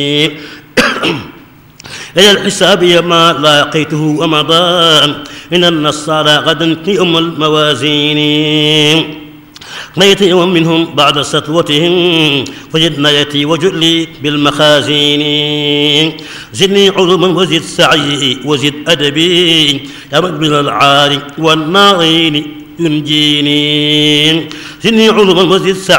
إلى الحساب ما لاقيته ومضى من النصارى غدا يوم الموازين. قضيت يوم منهم بعد سطوتهم فجدنا يتي وجلي بالمخازين. زدني علوما وزد سعي وزد أدبي يا رب من العار والنارين ينجيني. زدني علوما وزد سعي